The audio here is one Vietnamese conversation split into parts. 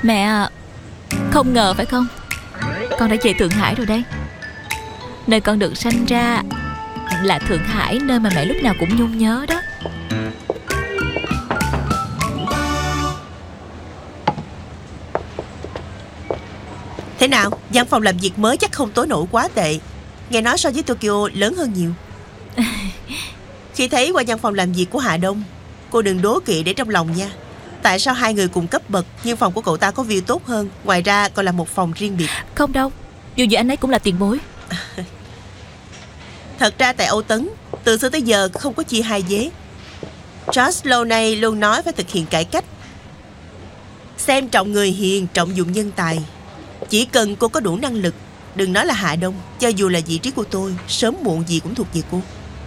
Mẹ à, không ngờ phải không? Con đã về Thượng Hải rồi đây. Nơi con được sanh ra là Thượng Hải, nơi mà mẹ lúc nào cũng nhung nhớ đó. Thế nào, văn phòng làm việc mới chắc không tối nổi quá tệ. Nghe nói so với Tokyo lớn hơn nhiều. Khi thấy qua văn phòng làm việc của Hà Đông, cô đừng đố kỵ để trong lòng nha. Tại sao hai người cùng cấp bậc nhưng phòng của cậu ta có view tốt hơn, ngoài ra còn là một phòng riêng biệt? Không đâu, dù gì anh ấy cũng là tiền bối. Thật ra tại Âu Tấn, từ xưa tới giờ không có chia hai vế. George lâu nay luôn nói phải thực hiện cải cách, xem trọng người hiền, trọng dụng nhân tài. Chỉ cần cô có đủ năng lực, đừng nói là Hạ Đông, cho dù là vị trí của tôi, sớm muộn gì cũng thuộc về cô.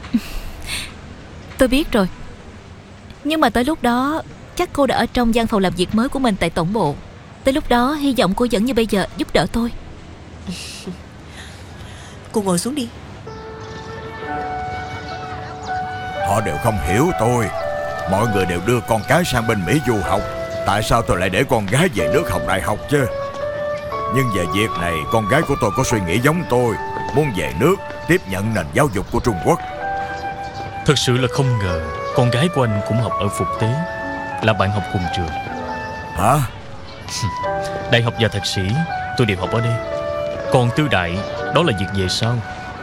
Tôi biết rồi. Nhưng mà tới lúc đó chắc cô đã ở trong văn phòng làm việc mới của mình tại tổng bộ. Tới lúc đó hy vọng cô vẫn như bây giờ giúp đỡ tôi. Cô ngồi xuống đi. Họ đều không hiểu tôi. Mọi người đều đưa con cái sang bên Mỹ du học, tại sao tôi lại để con gái về nước học đại học chứ? Nhưng về việc này, con gái của tôi có suy nghĩ giống tôi, muốn về nước tiếp nhận nền giáo dục của Trung Quốc. Thật sự là không ngờ con gái của anh cũng học ở Phục Tế, là bạn học cùng trường. Hả? Đại học và thạc sĩ tôi đều học ở đây. Còn Tư Đại, đó là việc về sau.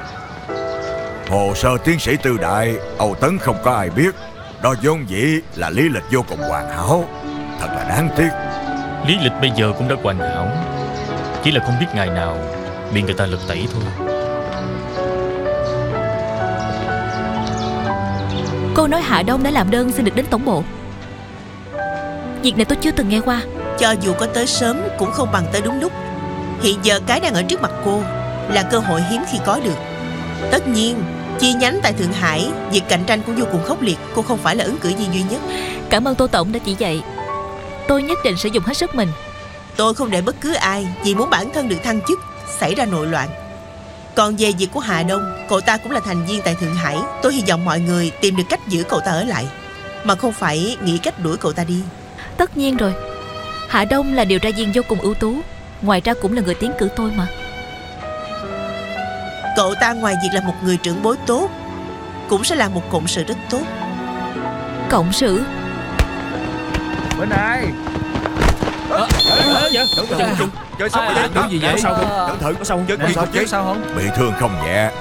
Hồ sơ tiến sĩ Tư Đại Âu Tấn không có ai biết. Đó vốn dĩ là lý lịch vô cùng hoàn hảo. Thật là đáng tiếc. Lý lịch bây giờ cũng đã hoàn hảo, chỉ là không biết ngày nào bị người ta lật tẩy thôi. Cô nói Hạ Đông đã làm đơn xin được đến tổng bộ. Việc này tôi chưa từng nghe qua. Cho dù có tới sớm cũng không bằng tới đúng lúc. Hiện giờ cái đang ở trước mặt cô là cơ hội hiếm khi có được. Tất nhiên, chi nhánh tại Thượng Hải, việc cạnh tranh cũng vô cùng khốc liệt. Cô không phải là ứng cử viên duy nhất. Cảm ơn Tô Tổng đã chỉ dạy. Tôi nhất định sẽ dùng hết sức mình. Tôi không để bất cứ ai vì muốn bản thân được thăng chức xảy ra nội loạn. Còn về việc của Hà Đông, cậu ta cũng là thành viên tại Thượng Hải. Tôi hy vọng mọi người tìm được cách giữ cậu ta ở lại, mà không phải nghĩ cách đuổi cậu ta đi. Tất nhiên rồi. Hạ Đông là điều tra viên vô cùng ưu tú, ngoài ra cũng là người tiến cử tôi mà. Cậu ta ngoài việc là một người trưởng bối tốt, cũng sẽ là một cộng sự rất tốt. Cộng sự? Bên này. Chơi xong rồi. Tưởng gì vậy? Cẩn thận. Có sao không? Chơi sao không? Bị thương không nhẹ,